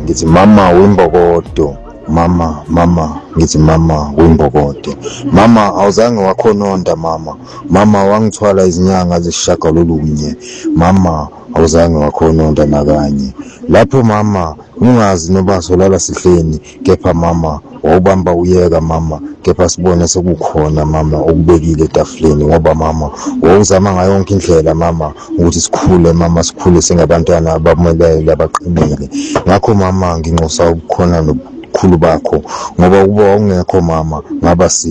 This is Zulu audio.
ngithi mama wembokodo, mama ngithi mama wembokodo. Mama awuzange wakhononda mama wangithwala izinyanga ezisishagalolunye, mama awuzange wakhononda nakanye. Lapho mama ungazi noba solala sihleni, kepha mama wawubamba uyeka mama, kepha sibone sekukhona mama okubekile etafuleni, ngoba mama wawuzama ngayo yonke indlela mama ukuthi sikhule singabantwana abaphumelele abaqinile. Ngakho mama nginxusa ukukhona nobukhulu bakho, ngoba ukuba ungekho mama ngaba